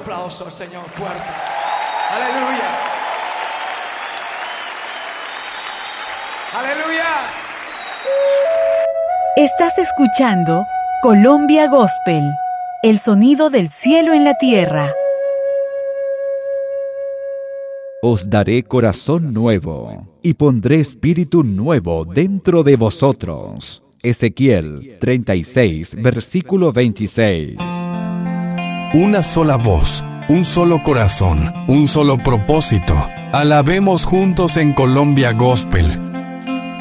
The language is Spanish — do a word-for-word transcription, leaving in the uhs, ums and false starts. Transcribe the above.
aplauso al Señor fuerte. Aleluya. Aleluya. Estás escuchando Colombia Gospel, el sonido del cielo en la tierra. Os daré corazón nuevo, y pondré espíritu nuevo dentro de vosotros. Ezequiel treinta y seis, versículo veintiséis. Una sola voz, un solo corazón, un solo propósito. Alabemos juntos en Colombia Gospel.